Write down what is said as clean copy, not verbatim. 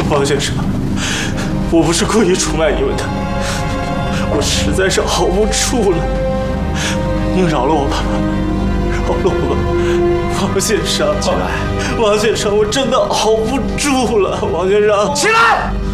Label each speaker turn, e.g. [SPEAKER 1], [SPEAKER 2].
[SPEAKER 1] 王先生，我不是故意出卖你们的，我实在是熬不住了，您饶了我吧，饶了我吧，王先生，王先生，我真的熬不住了，王先生，
[SPEAKER 2] 起来！